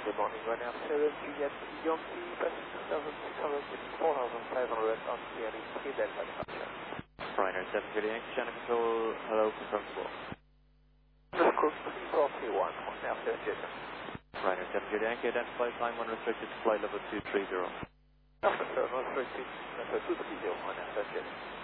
Good morning, right now, 7 Juliet, Yankee, passing 2,600 with 4,500 on clearly 3 Delta departure. Ryanair 7 Juliet, Yankee, channel control, hello, confirm floor. Underscore 3431, Ryanair 7 Juliet. Ryanair 7 Juliet, Yankee, identified time 1 restricted to flight level 230. After 1 restricted, 230, Ryanair 7 Juliet.